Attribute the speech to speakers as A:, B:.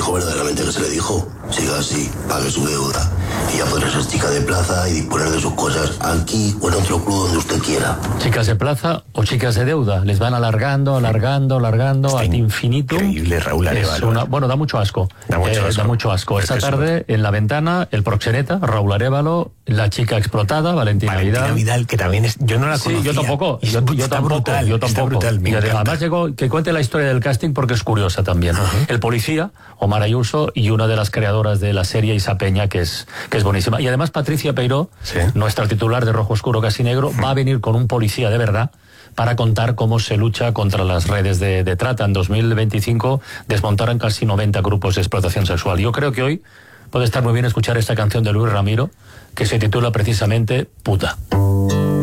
A: dijo verdaderamente que se le dijo. Siga así, pague su deuda y ya podrá ser chica de plaza y disponer de sus cosas aquí o en otro club donde usted quiera.
B: Chicas de plaza o chicas de deuda, les van alargando ad infinitum.
C: Increíble, Raúl Arévalo.
B: Bueno, da mucho asco. Da mucho asco. Esta tarde en La Ventana, el proxeneta, Raúl Arévalo, la chica explotada, Valentina
C: Vidal, que también es... Yo no la conocía.
B: Sí, yo tampoco.
C: Está brutal.
B: Y además llegó, que cuente la historia del casting porque es curiosa también. El policía, Omar Ayuso, y una de las creadoras de la serie, Isa Peña, que es buenísima. Y además Patricia Peiró, nuestra titular de Rojo Oscuro Casi Negro, va a venir con un policía de verdad para contar cómo se lucha contra las redes de trata. En 2025 desmontaron casi 90 grupos de explotación sexual. Yo creo que hoy puede estar muy bien escuchar esta canción de Luis Ramiro, que se titula precisamente Puta.